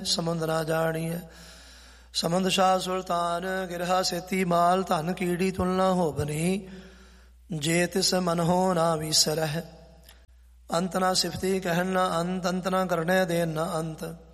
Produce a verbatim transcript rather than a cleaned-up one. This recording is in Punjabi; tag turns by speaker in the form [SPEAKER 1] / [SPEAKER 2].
[SPEAKER 1] ਸਮੁੰਦ ਨਾ ਜਾਣੀਐ। ਸਮੁੰਦ ਸ਼ਾਹ ਸੁਲਤਾਨ ਗਿਰਹਾ ਸੇਤੀ ਮਾਲ, ਧਨ ਕੀੜੀ ਤੁਲਨਾ ਹੋਬਨੀ, ਜੇ ਤਿਸ ਮਨ ਹੋ ਨਾ ਵੀਸਰਹਿ। ਅੰਤ ਨਾ ਸਿਫਤੀ ਕਹਿਣ ਨਾ ਅੰਤ, ਅੰਤ ਨਾ ਕਰਨੇ ਦੇਨ ਨਾ ਅੰਤ।